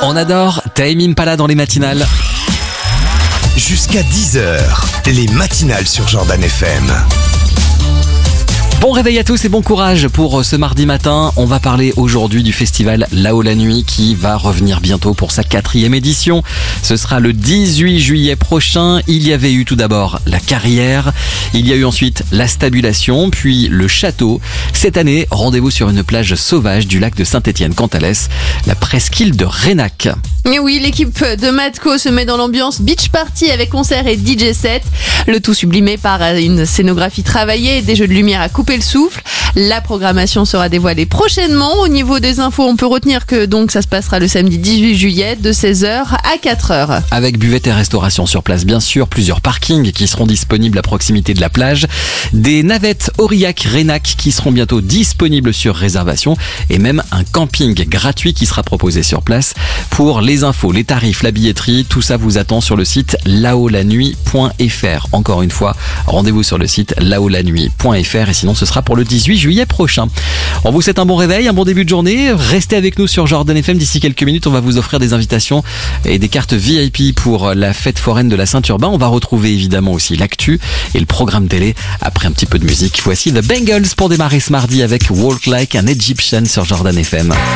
On adore Tame Impala dans les matinales. Jusqu'à 10h, les matinales sur Jordan FM. Bon réveil à tous et bon courage pour ce mardi matin. On va parler aujourd'hui du festival Là-haut la nuit qui va revenir bientôt pour sa 4e édition. Ce sera le 18 juillet prochain. Il y avait eu tout d'abord la carrière, il y a eu ensuite la stabulation, puis le château. Cette année, rendez-vous sur une plage sauvage du lac de Saint-Étienne-Cantalès, la presqu'île de Rénac. Et oui, l'équipe de Matco se met dans l'ambiance beach party avec concert et DJ set. Le tout sublimé par une scénographie travaillée et des jeux de lumière à couper le souffle. La programmation sera dévoilée prochainement. Au niveau des infos, on peut retenir que donc ça se passera le samedi 18 juillet de 16h à 4h. Avec buvette et restauration sur place, bien sûr, plusieurs parkings qui seront disponibles à proximité de la plage, des navettes Aurillac-Rénac qui seront bientôt disponibles sur réservation et même un camping gratuit qui sera proposé sur place. Pour les infos, les tarifs, la billetterie, tout ça vous attend sur le site lahautlanuit.fr. Encore une fois, rendez-vous sur le site lahautlanuit.fr et sinon ce sera pour le 18 juillet prochain. On vous souhaite un bon réveil, un bon début de journée. Restez avec nous sur Jordan FM. D'ici quelques minutes, on va vous offrir des invitations et des cartes VIP pour la fête foraine de la Saint-Urbain. On va retrouver évidemment aussi l'actu et le programme télé après un petit peu de musique. Voici The Bangles pour démarrer ce mardi avec Walk Like an Egyptian sur Jordan FM.